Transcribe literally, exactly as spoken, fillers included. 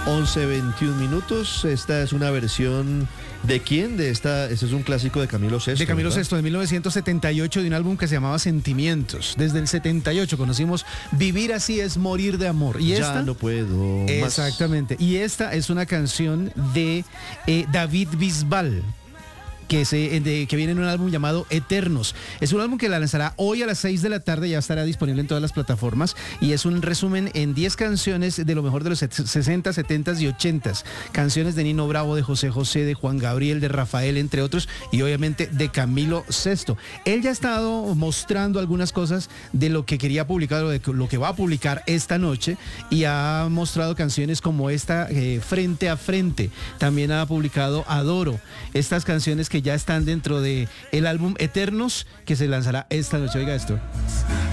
once veintiún minutos. Esta es una versión ¿de quién? De esta, este es un clásico de Camilo Sesto. De Camilo ¿verdad? Sesto, de mil novecientos setenta y ocho, de un álbum que se llamaba Sentimientos. Desde el setenta y ocho conocimos Vivir así es morir de amor. Y Ya esta, no puedo más. exactamente. Y esta es una canción de eh, David Bisbal, que, se, de, que viene en un álbum llamado Eternos. Es un álbum que la lanzará hoy a las seis de la tarde, ya estará disponible en todas las plataformas y es un resumen en diez canciones de lo mejor de los sesenta, setenta y ochenta. Canciones de Nino Bravo, de José José, de Juan Gabriel, de Rafael, entre otros, y obviamente de Camilo Sesto. Él ya ha estado mostrando algunas cosas de lo que quería publicar, o de lo que va a publicar esta noche, y ha mostrado canciones como esta, eh, Frente a Frente. También ha publicado Adoro. Estas canciones que ya están dentro de el álbum Eternos, que se lanzará esta noche. Oiga esto.